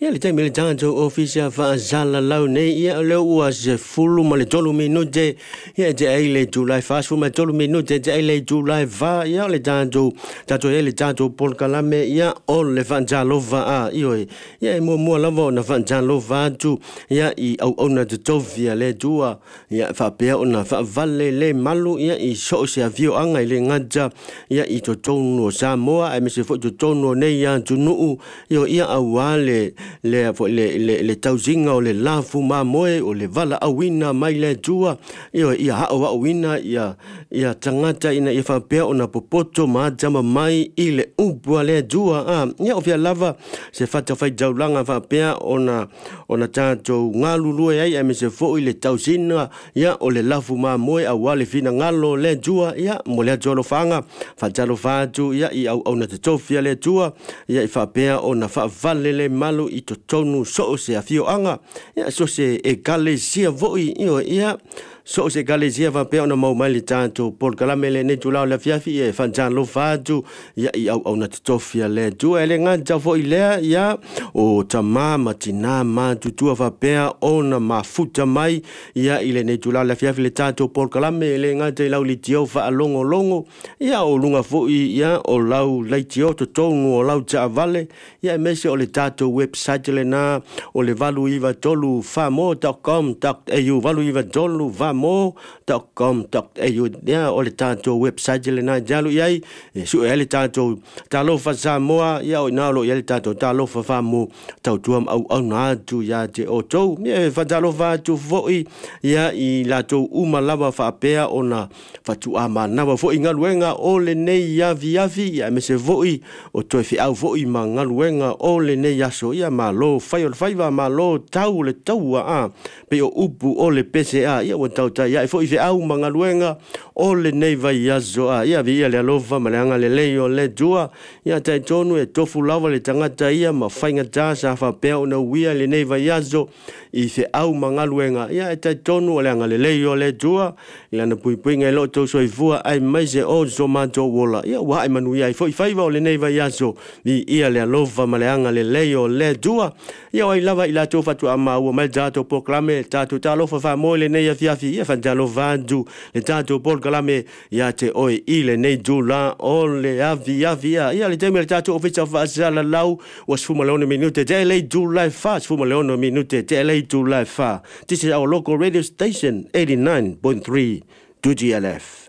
Ia le taimi le tātou ofisia whaazala lau nei ia leo ua se fulu ma le tolu minute ia te ai le July fast fu ma tolu minute te ai le July va ia le tātou ia le tātou polkalame ia o le whanjalova a ioi ia e mua lava o na whanjalova atu ia i au na te tovia le tua ia whapea o na whaavale le malu ia i so se avio anga i le ngata ia i to tonu o Samoa e me se fo to tonu o nei ia tunuu ia awale le tauzinga o le lafu ma moe o le vala awina mai le tua ia hao awina ia tangata ina ia whapea o na popoto ma jama mai i le upua le tua ia o fia lava se fata fai jaulanga whapea o na tātou ngalulue ai e me se fo i le tauzina ia o le lafu ma moe a wale fina ngalo le tua ia mo le jolo fanga fatalo fatu ia i au na te tofia le tua ia i whapea o na whaavale le malu i to tonu so se afio anga ia so se e kalesia voi ia so se kalesia va pe ona mau mai tanto por kalamele ne tula la fiafi e fanjan lo fatu ia i au na tofia le tu ele ngata voi le ia o tamama tina ma tutua va pe ona mafuta mai ia ile ne tula la fiafi le tanto por kalamele ngata lau litio fa longo ia o lunga foi ia o lau litio to tonu o lau ta vale ia mese o le tato website le na o le valu iva tolu famo.com.au valu iva tolu famo.com.au ia o le tato website le na jalu iai su ele tato talo fa Samoa ia o nalo ia le tato talo fa famo tau tuam au na tu ia te o tou ia fa talo fa tu foi ia i la to uma lava fa pea ona fa tu ama na foi ngaluenga o le nei ia viavi ia me se voi o to fi au foi ma ngaluenga o le nei aso ia malo faiva malo tau le taua pe o upu o le PCA ia o tau ia foi fi au ma ngaluenga o le nei vai aso ia vi le alova malanga le leo le dua ia tai tonu e tofu lava le tangata ia ma fainga tasa fa pe ona wia le nei vai aso i fi au ma ngaluenga ia tai tonu le anga le leo le dua ia na pui ngai lo to soifua ai mai se o zomato wola ia wa ai manu ia foi faiva o le nei vai aso vi ia le alova malanga le leo le dua ia ai lava ila to fatu ama o mai dato proclame tato talo fa mo le nei fiafi ia fa talo vandu le tato proclame ia te oi ile nei dula o le avia ia le teme tato ofisa fa sala lau was fuma leone minute te le dula fast fuma leone minute te le dula fa this is our local radio station 89.3 2GLF